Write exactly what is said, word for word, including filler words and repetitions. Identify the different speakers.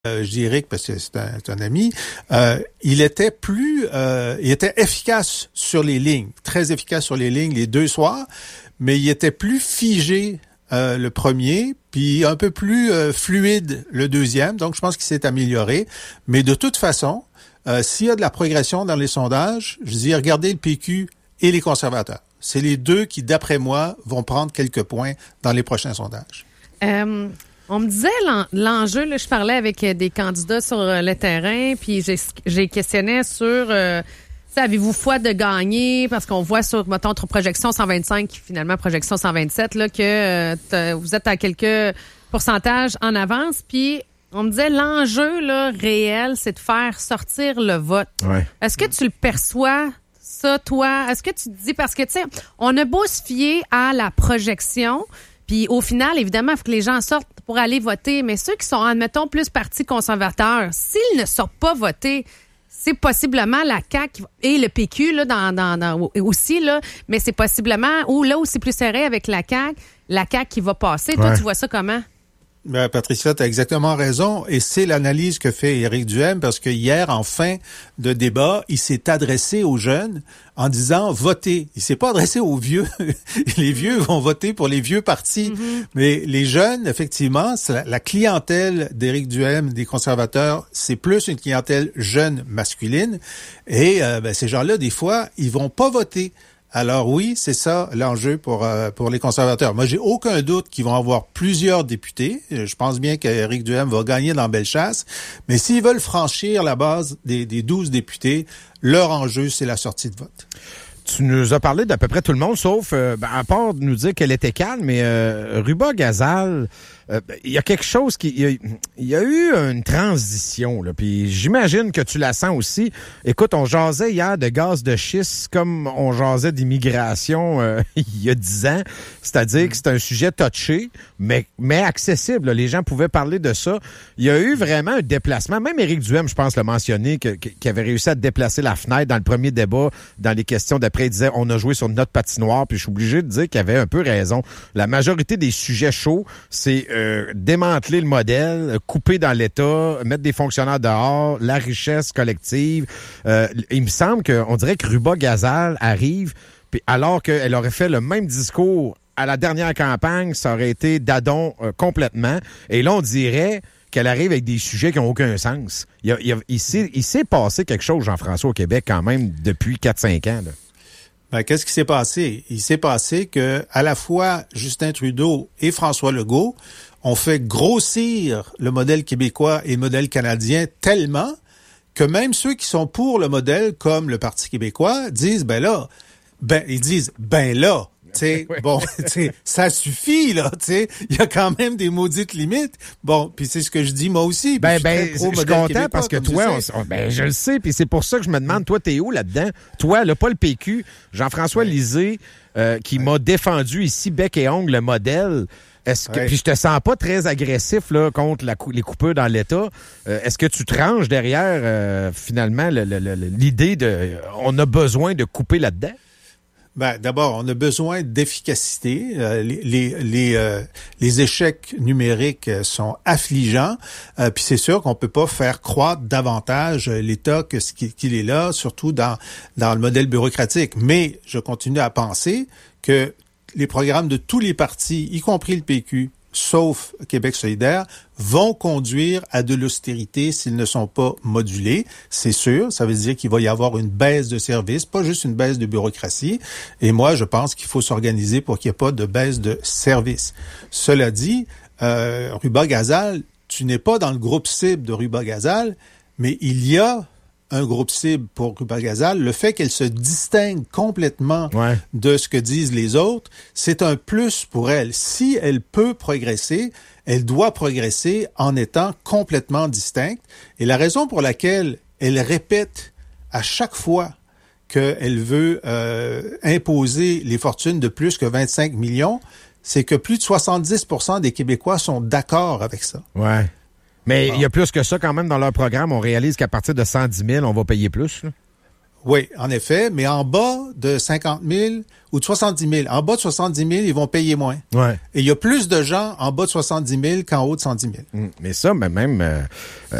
Speaker 1: Euh, je dis Éric parce que c'est un, c'est un ami, euh, il était plus, euh, il était efficace sur les lignes, très efficace sur les lignes les deux soirs, mais il était plus figé euh, le premier, puis un peu plus euh, fluide le deuxième, donc je pense qu'il s'est amélioré. Mais de toute façon, euh, s'il y a de la progression dans les sondages, je dis regardez le P Q et les conservateurs. C'est les deux qui, d'après moi, vont prendre quelques points dans les prochains sondages.
Speaker 2: Euh... On me disait l'en, l'enjeu, là, je parlais avec des candidats sur le terrain, puis j'ai, j'ai questionné sur, euh, avez-vous foi de gagner? Parce qu'on voit sur, mettons, notre projection cent vingt-cinq, finalement, projection cent vingt-sept, là, que euh, vous êtes à quelques pourcentages en avance, puis on me disait l'enjeu, là, réel, c'est de faire sortir le vote.
Speaker 3: Ouais.
Speaker 2: Est-ce que tu le perçois, ça, toi? Est-ce que tu te dis, parce que, tu sais, on a beau se fier à la projection, puis au final, évidemment, il faut que les gens sortent pour aller voter. Mais ceux qui sont, admettons, plus parti conservateur, s'ils ne sortent pas voter, c'est possiblement la C A Q et le P Q là, dans, dans, dans, aussi, là, mais c'est possiblement, ou là où c'est plus serré avec la C A Q, la C A Q qui va passer. Ouais. Toi, tu vois ça comment?
Speaker 1: Ben, Patricia, tu as exactement raison. Et c'est l'analyse que fait Éric Duhem, parce que hier, en fin de débat, il s'est adressé aux jeunes en disant « votez ». Il s'est pas adressé aux vieux. Les vieux vont voter pour les vieux partis. Mm-hmm. Mais les jeunes, effectivement, c'est la, la clientèle d'Éric Duhem, des conservateurs, c'est plus une clientèle jeune masculine. Et euh, ben, ces gens-là, des fois, ils vont pas voter. Alors oui, c'est ça l'enjeu pour euh, pour les conservateurs. Moi, j'ai aucun doute qu'ils vont avoir plusieurs députés. Je pense bien qu'Éric Duhem va gagner dans Bellechasse. Mais s'ils veulent franchir la base des, des douze députés, leur enjeu, c'est la sortie de vote.
Speaker 3: Tu nous as parlé d'à peu près tout le monde, sauf, euh, ben, à part de nous dire qu'elle était calme, mais euh, Ruba Gazal, il euh, y a quelque chose qui... Il y, y a eu une transition, là, puis j'imagine que tu la sens aussi. Écoute, on jasait hier de gaz de schiste comme on jasait d'immigration euh, il y a dix ans, c'est-à-dire que c'est un sujet touché, mais, mais accessible. Là. Les gens pouvaient parler de ça. Il y a eu vraiment un déplacement. Même Éric Duhem, je pense, l'a mentionné, que, que, qui avait réussi à déplacer la fenêtre dans le premier débat, dans les questions d'après, il disait on a joué sur notre patinoire, puis je suis obligé de dire qu'il avait un peu raison. La majorité des sujets chauds, c'est euh, démanteler le modèle, couper dans l'État, mettre des fonctionnaires dehors, la richesse collective. Euh, il me semble qu'on dirait que Ruba Gazal arrive, puis alors qu'elle aurait fait le même discours à la dernière campagne, ça aurait été dadon euh, complètement. Et là, on dirait qu'elle arrive avec des sujets qui n'ont aucun sens. Il, y a, il, y a, il, s'est, il s'est passé quelque chose, Jean-François, au Québec, quand même, depuis quatre cinq ans, là.
Speaker 1: Ben, qu'est-ce qui s'est passé? Il s'est passé que, à la fois, Justin Trudeau et François Legault ont fait grossir le modèle québécois et le modèle canadien tellement que même ceux qui sont pour le modèle, comme le Parti québécois, disent, ben là, ben, ils disent, ben là, tu sais, ouais. Bon, tu sais, ça suffit, là, tu sais, il y a quand même des maudites limites. Bon, puis c'est ce que je dis moi aussi.
Speaker 3: Ben, je ben, je suis content parce que toi, on, ben, je le sais, puis c'est pour ça que je me demande, toi, t'es où là-dedans? Toi, là, pas le P Q, Jean-François ouais. Lisée, euh, qui ouais. m'a défendu ici, bec et ongle, le modèle. Est-ce que, ouais. Puis je te sens pas très agressif là contre la, les coupeurs dans l'État. Euh, est-ce que tu tranches derrière, euh, finalement, le, le, le, l'idée de on a besoin de couper là-dedans?
Speaker 1: Ben, d'abord, on a besoin d'efficacité. Euh, les les les, euh, les échecs numériques sont affligeants. Euh, puis c'est sûr qu'on peut pas faire croître davantage l'État que ce qu'il est là, surtout dans dans le modèle bureaucratique. Mais je continue à penser que les programmes de tous les partis, y compris le P Q, sauf Québec solidaire, vont conduire à de l'austérité s'ils ne sont pas modulés. C'est sûr, ça veut dire qu'il va y avoir une baisse de services, pas juste une baisse de bureaucratie. Et moi, je pense qu'il faut s'organiser pour qu'il n'y ait pas de baisse de services. Cela dit, euh, Ruba Gazal, tu n'es pas dans le groupe cible de Ruba Gazal, mais il y a un groupe cible pour Ruba Gazal. Le fait qu'elle se distingue complètement ouais. de ce que disent les autres, c'est un plus pour elle. Si elle peut progresser, elle doit progresser en étant complètement distincte. Et la raison pour laquelle elle répète à chaque fois qu'elle veut euh, imposer les fortunes de plus que vingt-cinq millions, c'est que plus de soixante-dix pour cent des Québécois sont d'accord avec ça.
Speaker 3: Ouais. Mais il bon. y a plus que ça quand même dans leur programme. On réalise qu'à partir de cent dix mille, on va payer plus, là.
Speaker 1: Oui, en effet, mais en bas de cinquante mille ou de soixante-dix mille. En bas de soixante-dix mille, ils vont payer moins.
Speaker 3: Ouais.
Speaker 1: Et il y a plus de gens en bas de soixante-dix mille qu'en haut de cent dix mille.
Speaker 3: Mmh. Mais ça, mais même, euh,